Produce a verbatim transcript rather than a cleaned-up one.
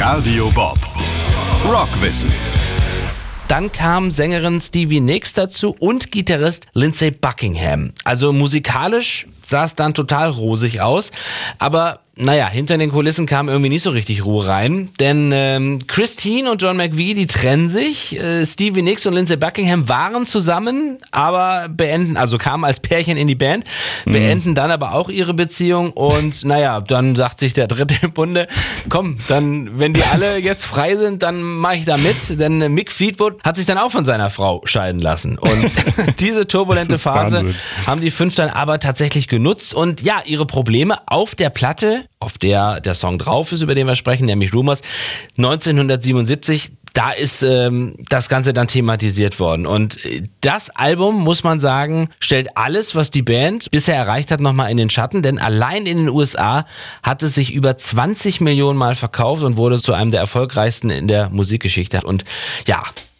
Radio Bob. Rockwissen. Dann kam Sängerin Stevie Nicks dazu und Gitarrist Lindsey Buckingham. Also musikalisch sah es dann total rosig aus, aber naja, hinter den Kulissen kam irgendwie nicht so richtig Ruhe rein, denn ähm, Christine und John McVie, die trennen sich. Äh, Stevie Nicks und Lindsey Buckingham waren zusammen, aber beenden, also kamen als Pärchen in die Band, beenden mhm. dann aber auch ihre Beziehung und naja, dann sagt sich der Dritte im Bunde, komm, dann, wenn die alle jetzt frei sind, dann mache ich da mit, denn äh, Mick Fleetwood hat sich dann auch von seiner Frau scheiden lassen und diese turbulente Phase Wahnsinn. haben die fünf dann aber tatsächlich genutzt und ja, ihre Probleme auf der Platte, auf der der Song drauf ist, über den wir sprechen, nämlich Rumors, neunzehnhundertsiebenundsiebzig, da ist ähm, das Ganze dann thematisiert worden. Und das Album, muss man sagen, stellt alles, was die Band bisher erreicht hat, nochmal in den Schatten, denn allein in den U S A hat es sich über zwanzig Millionen Mal verkauft und wurde zu einem der erfolgreichsten in der Musikgeschichte. Und ja,